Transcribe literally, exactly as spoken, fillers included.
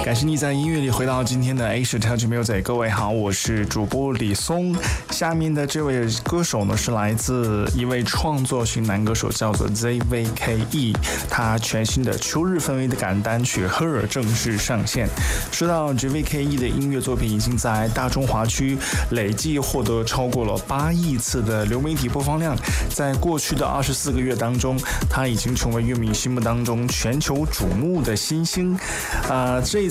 感谢你在音乐里回到今天的 Asia Touch Music。各位好，我是主播李松。下面的这位歌手呢，是来自一位创作型男歌手，叫做 Z V K E。他全新的秋日氛围的感单曲《Her》正式上线。说到 Z V K E 的音乐作品，已经在大中华区累计获得超过了八亿次的流媒体播放量。在过去的二十四个月当中，他已经成为乐迷心目当中全球瞩目的新星。呃，这一